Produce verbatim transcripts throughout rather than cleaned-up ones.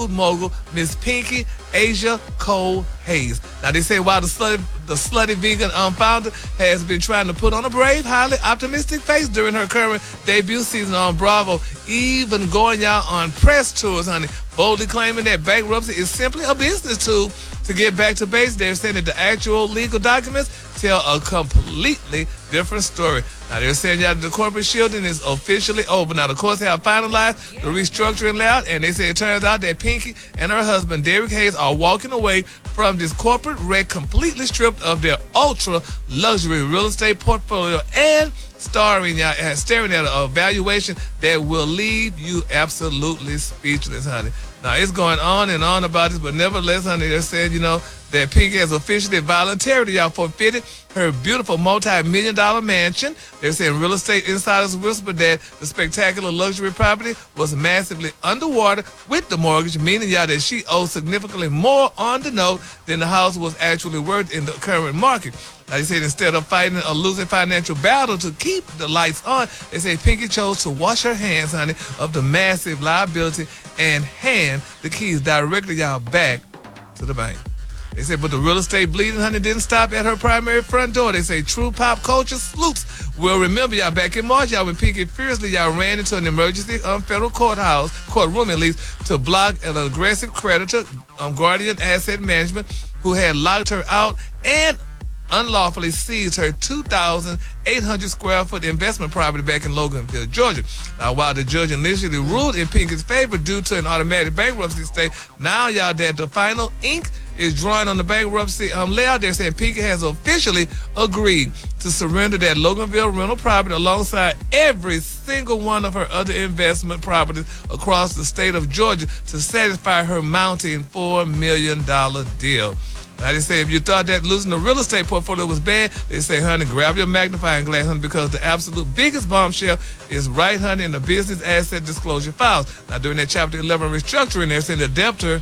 food mogul, Miss Pinky Asia Cole Hayes. Now, they say while the slutty, the slutty vegan um, founder has been trying to put on a brave, highly optimistic face during her current debut season on Bravo, even going out on press tours, honey, boldly claiming that bankruptcy is simply a business tool to get back to base. They're saying that the actual legal documents tell a completely different story. Now, they're saying that the corporate shielding is officially over. Now, the courts have finalized the restructuring layout, and they say it turns out that Pinky and her husband, Derek Hayes, are walking away from this corporate wreck completely stripped of their ultra-luxury real estate portfolio and staring at, uh, staring at a valuation that will leave you absolutely speechless, honey. Now, it's going on and on about this, but nevertheless, honey, they're saying, you know, that Pinky has officially voluntarily y'all forfeited her beautiful multi-million dollar mansion. They're saying real estate insiders whispered that the spectacular luxury property was massively underwater with the mortgage, meaning y'all that she owes significantly more on the note than the house was actually worth in the current market. Now, they said instead of fighting a losing financial battle to keep the lights on, they say Pinky chose to wash her hands, honey, of the massive liability and hand the keys directly y'all back to the bank. They said, but the real estate bleeding, honey, didn't stop at her primary front door. They say true pop culture sleuths will remember y'all back in March, y'all, when Pinky fiercely y'all ran into an emergency um, federal courthouse, courtroom at least, to block an aggressive creditor, um, Guardian Asset Management, who had locked her out and unlawfully seized her two thousand eight hundred square foot investment property back in Loganville, Georgia. Now, while the judge initially ruled in Pinky's favor due to an automatic bankruptcy stay, now y'all that the final ink is drawing on the bankruptcy um, layout. They're saying Pinky has officially agreed to surrender that Loganville rental property alongside every single one of her other investment properties across the state of Georgia to satisfy her mounting four million dollars deal. Now, they say if you thought that losing the real estate portfolio was bad, they say, honey, grab your magnifying glass, honey, because the absolute biggest bombshell is right, honey, in the business asset disclosure files. Now, during that Chapter eleven restructuring, they're saying the debtor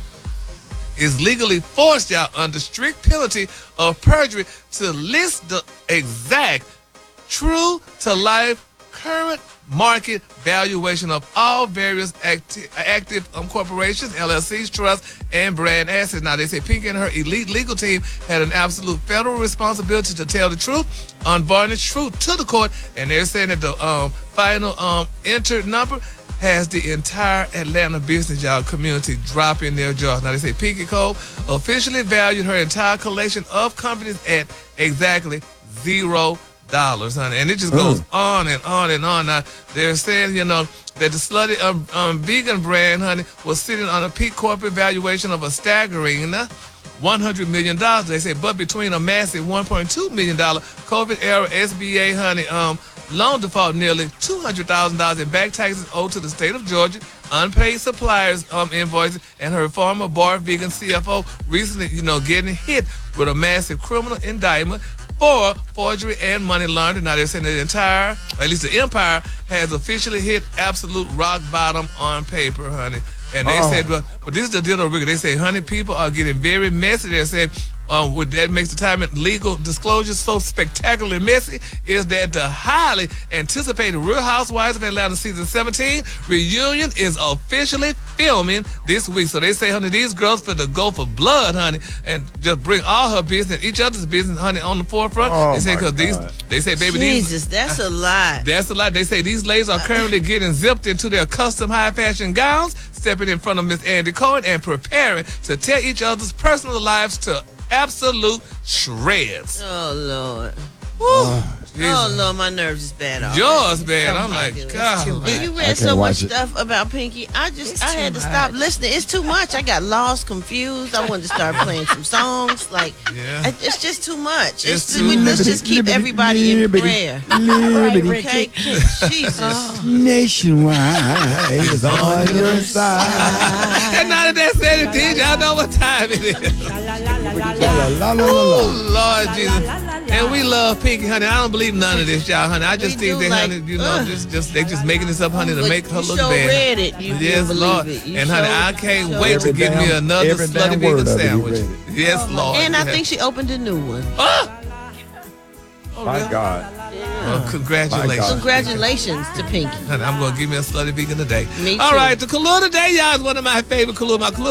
is legally forced y'all under strict penalty of perjury to list the exact true to life current market valuation of all various acti- active um, corporations, L L Cs, trusts, and brand assets. Now, they say Pinky and her elite legal team had an absolute federal responsibility to tell the truth, unvarnished truth to the court, and they're saying that the um, final um, entered number has the entire Atlanta business, y'all, community dropping their jaws. Now, they say Pinky Cole officially valued her entire collection of companies at exactly zero dollars, honey. And it just goes mm. on and on and on. Now, they're saying, you know, that the slutty um, um, vegan brand, honey, was sitting on a peak corporate valuation of a staggering one hundred million dollars. They say, but between a massive one point two million dollars COVID-era S B A, honey, um, loan default, nearly two hundred thousand dollars in back taxes owed to the state of Georgia, unpaid suppliers um, invoices, and her former bar vegan C F O recently, you know, getting hit with a massive criminal indictment for forgery and money laundering. Now, they're saying the entire, at least the empire, has officially hit absolute rock bottom on paper, honey. And they oh. said, well, but this is the deal, Ricky. They say, honey, people are getting very messy. They're saying, um, what that makes the time and legal disclosure so spectacularly messy is that the highly anticipated Real Housewives of Atlanta season seventeen reunion is officially filming this week. So they say, honey, these girls for the go for blood, honey, and just bring all her business, each other's business, honey, on the forefront. Oh, they say, because these, they say, baby, Jesus, these. that's a lot. That's a lot. They say these ladies are currently getting zipped into their custom high fashion gowns, stepping in front of Miss Andy Cohen and preparing to tear each other's personal lives to absolute shreds. Oh, Lord. Oh, oh, Lord, my nerves is bad. Already. Yours, man. I'm like, God. And you read so much stuff about Pinky. I just, it's I had to much. stop listening. It's too much. I got lost, confused. I wanted to start playing some songs. Like, yeah. I, it's just too much. It's, it's too we, Let's just keep everybody in prayer. Okay? Jesus. Nationwide is on your side. And now that that's said it did, y'all know what time it is. Oh, Lord Jesus. And we love Pinky, honey. I don't believe none of this, y'all, honey. I just we think they, like, honey, you know, uh, just, just they just making this up, honey, to make her look so bad. Read it. You yes, Lord. You and honey, I can't wait to give me another slutty vegan sandwich. Yes, oh, Lord. And I yes. think she opened a new one. Oh! Oh, my really? God. Yeah. Well, congratulations. Congratulations to Pinky. Honey, I'm going to give me a slutty vegan today. Me too. All right, the Kahlua today, y'all, is one of my favorite Kahlua. My Kahlua